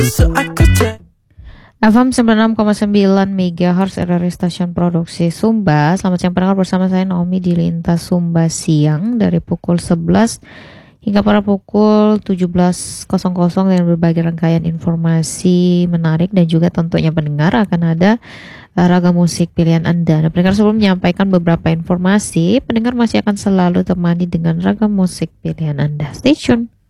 FM 96,9 MHz RRI Stasiun Produksi Sumba. Selamat siang pendengar, bersama saya Naomi di Lintas Sumba Siang dari pukul 11 hingga pada pukul 17.00 dengan berbagai rangkaian informasi menarik dan juga tentunya pendengar akan ada ragam musik pilihan Anda. Nah, pendengar, sebelum menyampaikan beberapa informasi, pendengar masih akan selalu temani dengan ragam musik pilihan Anda. Stay tune.